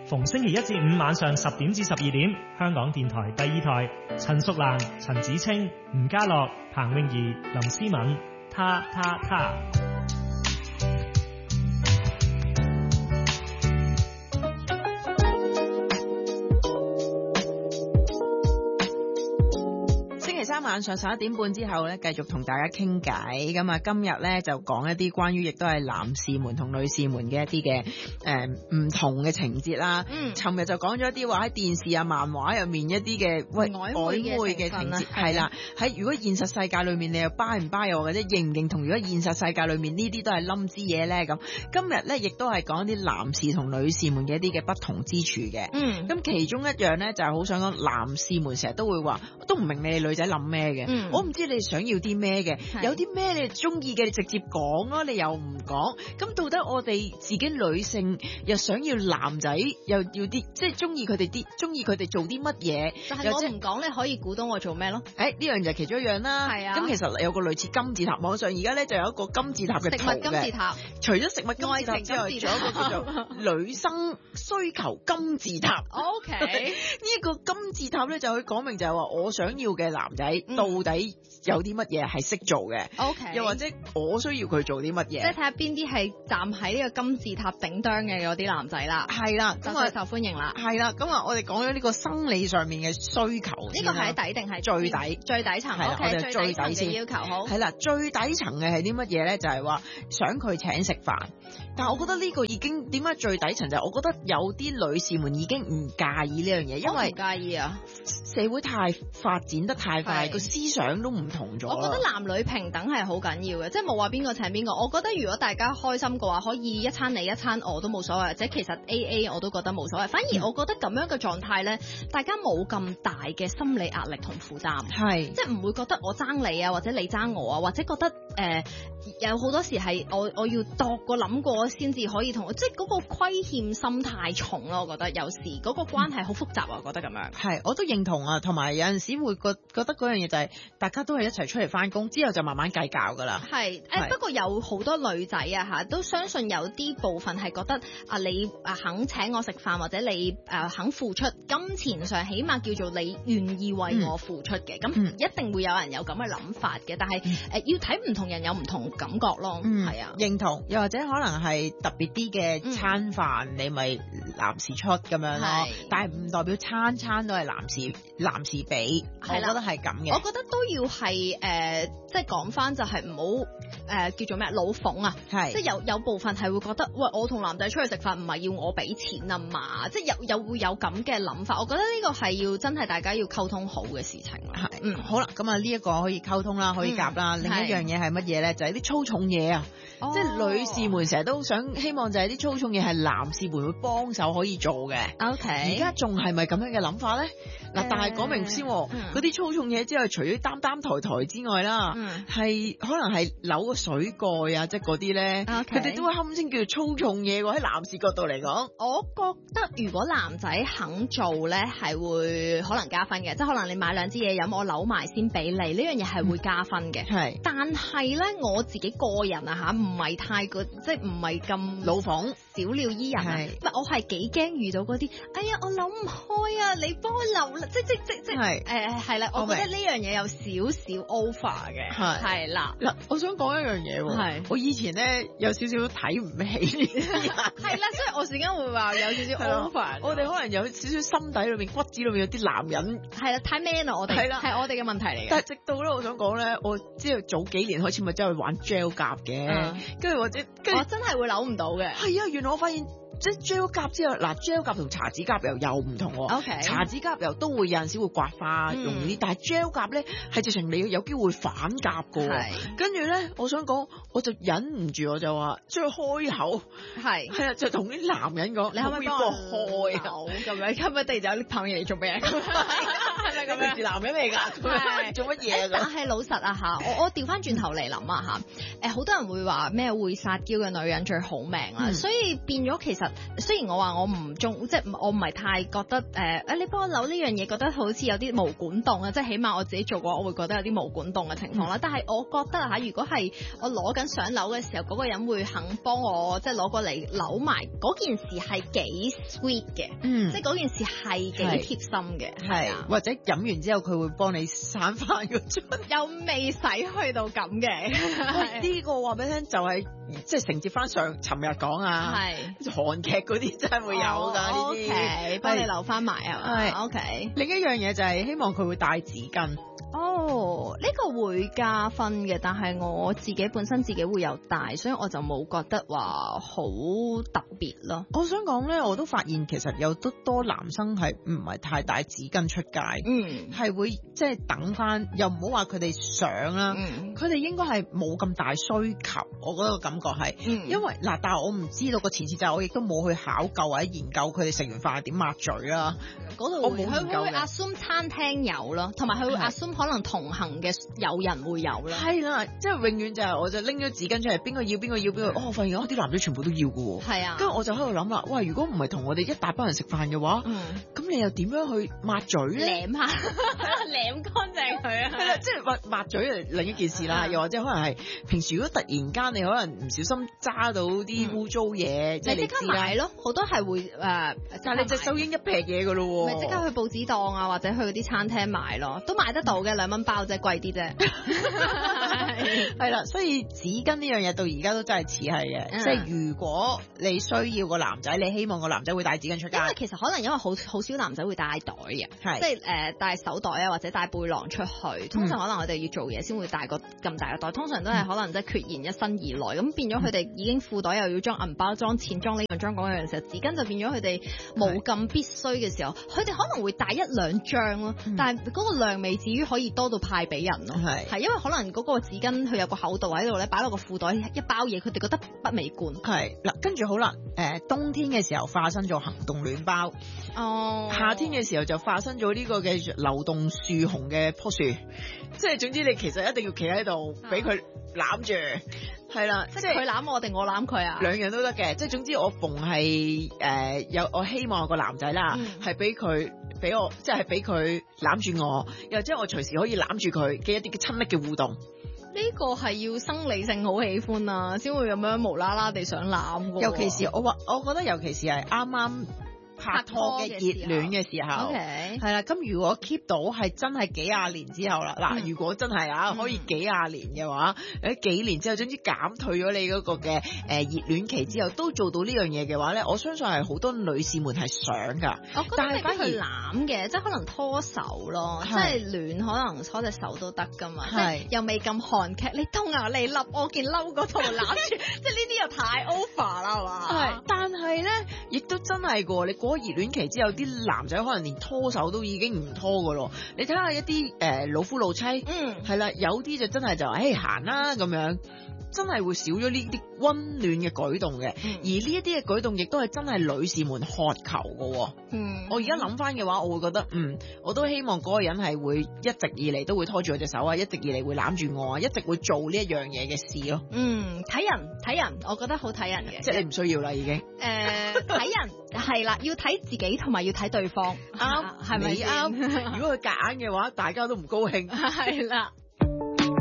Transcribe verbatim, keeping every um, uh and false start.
逢星期一至五晚上十點至十二點，香港電台第二台，陳淑蘭、陳子清、吳家樂、彭詠儀、林思敏，他他他。 晚上十一點半之後咧，繼續同大家傾偈。咁啊，今日咧就講一啲關於亦都係男士們同女士們嘅一啲嘅誒唔同嘅情節啦。嗯，尋日就講咗一啲話喺電視啊、漫畫入面一啲嘅喂曖昧嘅情節，係啦。喺如果現實世界裏面你又 buy 唔 buy 又或者認唔認同？如果現實世界裏面呢啲都係冧之嘢咧，咁今日咧亦都係講一啲男士同女士們嘅一啲嘅不同之處嘅。嗯，咁其中一樣咧就係好想講，男士們成日都會話，都唔明你哋女仔諗咩嘅。嗯，我唔知你哋想要啲咩嘅，有啲咩你哋中意嘅，你直接講咯，你又唔講。咁到底我哋自己女性又想要男仔，又要啲即係中意佢哋啲，中意佢哋做啲乜嘢？ 但係我唔講，你可以估到我做咩咯？ 誒，呢樣就係其中一樣啦。係啊。咁其實有個類似金字塔，網上而家咧就有一個金字塔嘅圖嘅。食物金字塔。除咗食物金字塔之外，仲有一個叫做女生需求金字塔。O K。呢一個金字塔咧就可以講明就係話我想要嘅男仔到底有啲乜嘢係識做嘅 ，OK， 又或者我需要佢做啲乜嘢，即係睇下邊啲係站喺呢個金字塔頂端嘅嗰啲男仔啦， 係啦， 咁啊受歡迎啦， 係啦，咁啊我哋講咗呢個生理上面嘅需求，呢個係底定係最底最底層 ，OK， 我哋最底先要求好， 係啦，最底層嘅係啲乜嘢咧？就係話想佢請食飯，但係我覺得呢個已經點解最底層就係我覺得有啲女士們已經唔介意呢樣嘢，因為唔介意啊， 社會太發展得太快，個思想都唔同咗。 我覺得男女平等係好緊要嘅，即係冇話邊個請邊個。我覺得如果大家開心嘅話，可以一餐你一餐我都冇所謂，或者其實 A A 我都覺得冇所謂。反而我覺得咁樣嘅狀態呢，大家冇咁大嘅心理壓力同負擔，係即係唔會覺得我爭你啊，或者你爭我啊，或者覺得誒、呃、有好多時係我我要度過諗過先至可以同，即係嗰個虧欠心太重咯。我覺得有時嗰個關係好複雜啊，我覺得咁樣係我都認同啊，同埋有陣時會覺覺得嗰樣嘢就係、是、大家都係一齊出嚟翻工，之後就慢慢計較噶啦。係誒， 不過有好多女仔啊嚇，都相信有啲部分係覺得啊，你啊肯請我食飯，或者你誒肯付出金錢上，起碼叫做你願意為我付出嘅。咁、嗯、一定會有人有咁嘅諗法嘅，但係誒、嗯呃、要睇唔同人有唔同感覺咯。嗯，係啊， 認同。又或者可能係特別啲嘅餐飯，嗯、你咪男士出咁樣咯。但係唔代表餐餐都係男士男士俾。我覺得係咁嘅。 我覺得都要係誒、呃，即係講翻就係唔好誒叫做咩老諷啊，係即係有有部分係會覺得喂，我同男仔出去食飯唔係要我俾錢啊嘛，即係有有會有咁嘅諗法。我覺得呢個係要真係大家要溝通好嘅事情咯。係嗯，好啦，咁啊呢一個可以溝通啦，可以夾啦、嗯。另一樣嘢係乜嘢咧？就係、是、啲粗重嘢啊，哦、即係女士們成日都想希望就係啲粗重嘢係男士們會幫手可以做嘅。O K， 而家仲係咪咁樣嘅諗法咧？嗱、嗯，但係講明先，嗰、嗯、啲粗重嘢之後，除咗擔擔抬抬之外啦，係、嗯、可能係扭個水蓋啊，即係嗰啲咧，佢、okay. 哋都會堪稱叫做粗重嘢喎。喺男士角度嚟講， 我覺得如果男仔肯做咧，係會可能加分嘅，即係可能你買兩支嘢飲，我扭埋先俾你，呢樣嘢係會加分嘅。係、嗯，但係咧我自己個人啊吓，唔係太過，即係唔係咁老馮小鳥依人啊，唔係我係幾驚遇到嗰啲，哎呀我扭唔開啊，你幫我扭啦，即即即即係誒係啦，我覺得呢樣嘢有少少 over 嘅，係係啦嗱，我想講一樣嘢喎，係我以前咧有少少睇唔起呢啲人， 係啦，所以我時間會話有少少 over， 我哋可能有少少心底裏面骨子裏面有啲男人係啦，太 man 啦我哋係啦，係我哋嘅問題嚟嘅。 但係直到咧，我想講咧，我知道早幾年開始咪真係去玩 gel 甲嘅，跟、嗯、住或者跟住、 哦、真係會扭唔到嘅。係啊，原來我發現。即係 gel 甲之後，嗱 gel 甲同搽指甲油又唔同喎。Okay. 搽指甲油都會有陣時會刮花容易啲、嗯，但係 gel 甲咧係直情你有機會反甲㗎喎。跟住咧，我想講，我就忍唔住，我就話將佢開口，係係啊，就同啲男人講， 你可唔可以幫我開口咁樣？今日突然就有啲朋友嚟做咩？係咪咁樣係男人嚟㗎，做乜嘢但啊？ 係老實啊嚇，我我調翻轉頭嚟諗啊嚇，誒好多人會話咩會撒嬌嘅女人最好命啦， 嗯所以變咗其實雖然我話我唔中，即係我唔係太覺得誒誒、呃、你幫我扭呢樣嘢，覺得好似有啲毛管動啊，即係起碼我自己做過，我會覺得有啲毛管動嘅情況啦。嗯、但係我覺得嚇，如果係我攞緊想扭嘅時候，嗰、嗰個人會肯幫我，即係攞過嚟扭埋嗰件事係幾 sweet 嘅， 嗯， 即係嗰件事係幾貼心嘅， 係或者飲完之後佢會幫你散翻個樽， 又未使去到咁嘅。 呢個話俾你聽就係即係承接翻上尋日講啊，係韓劇嗰啲真係會有㗎呢啲 ，OK，幫你留翻埋係嘛？係 OK。 另一樣嘢就係希望佢會帶紙巾。 哦，呢個會加分嘅，但係我自己本身自己會有帶，所以我就冇覺得話好特別咯。 我想講咧，我都發現其實有都多男生係唔係太帶紙巾出街， 嗯， 係會即係等翻，又唔好話佢哋想啦，佢哋、嗯、應該係冇咁大需求，我覺得個感覺係，嗯、因為嗱，但係我唔知道個前設就係我亦都冇去考究或者研究佢哋食完飯係點抹嘴啦。嗰度我冇研究嘅。 佢會 assume 餐廳有咯，同埋佢會 assume 可能同行嘅友人會有啦。係啦，即係永遠就係我就拎咗紙巾出嚟，邊個要邊個要邊個，哦，我發現哦啲男仔全部都要㗎喎。係啊，跟住我就喺度諗啦，喂，如果唔係同我哋一大班人食飯嘅話，咁、嗯、你又點樣去抹嘴咧？舐下，舐乾淨佢啊！係啦，即係抹抹嘴係另一件事啦，又或者可能係平時如果突然間你可能唔小心揸到啲污糟嘢，即係你即刻買咯，好多係會誒，呃、但係你隻手已經一劈嘢㗎咯喎， 咪即刻去報紙檔啊，或者去嗰啲餐廳買咯，都買得到嘅，兩蚊包啫，貴啲啫。 係啦，所以紙巾呢樣嘢到而家都真係似係嘅，嗯、即係如果你需要個男仔，你希望個男仔會帶紙巾出街。 因為其實可能因為好好少男仔會帶袋嘅， 係即係誒帶手袋啊，或者帶背囊出去。通常可能我哋要做嘢先會帶個咁大嘅袋，通常都係可能即係孑然一身而來，咁變咗佢哋已經褲袋又要裝銀包、裝錢、裝呢樣裝嗰樣嘅時候，紙巾就變咗佢哋冇咁必須嘅時候，佢哋可能會帶一兩張咯，嗯、但係嗰個量未至於可以多到派俾人咯。係係因為可能嗰個紙巾佢有個厚度喺度咧，擺落個褲袋一包嘢，佢哋覺得不美觀。係嗱，跟住好啦，誒、呃、冬天嘅時候化身咗行動暖包，哦，夏天嘅時候就化身咗呢個嘅流動樹熊嘅棵樹，即係總之你其實一定要企喺度俾佢攬住，係啦，即係佢攬我定我攬佢啊？兩樣都得嘅，即係總之我逢係誒有我希望有個男仔啦，係俾佢俾我，即係俾佢攬住我，又或者我隨時可以攬住佢嘅一啲嘅親密嘅互動。呢個係要生理性好喜歡啊，先會咁樣無啦啦地想攬嘅。尤其是我話，我覺得尤其是係啱啱拍拖嘅熱戀嘅時候，係啦。咁如果 keep 到係真係幾廿年之後啦，嗱、嗯，如果真係啊可以幾廿年嘅話，誒、嗯、幾年之後，總之減退咗你嗰個嘅誒熱戀期之後，都做到呢樣嘢嘅話咧，我相信係好多女士們係想㗎。我覺得但係反而攬嘅，即係可能拖手咯，是即係暖可能拖隻手都得㗎嘛，是即係又未咁韓劇，你痛啊你笠我件褸嗰度攬住，即係呢啲又太 over 啦，係嘛？係，但係咧，亦都真係㗎，你過咗熱戀期之後，啲男仔可能連拖手都已經唔拖㗎咯。你睇下一啲誒、呃、老夫老妻，嗯，係啦，有啲就真係就誒行啦咁樣。真係會少咗呢啲溫暖嘅舉動嘅，嗯、而呢一啲嘅舉動亦都係真係女士們渴求嘅。嗯，我而家諗翻嘅話，我會覺得，嗯，我都希望嗰個人係會一直以嚟都會拖住我隻手啊，一直以嚟會攬住我啊，一直會做呢一樣嘢嘅事咯。嗯，睇人睇人，我覺得好睇人嘅，即係你唔需要啦已經。誒、呃，睇人係啦，要睇自己同埋要睇對方啱，係咪啱？如果佢夾硬嘅話，大家都唔高興。係啦。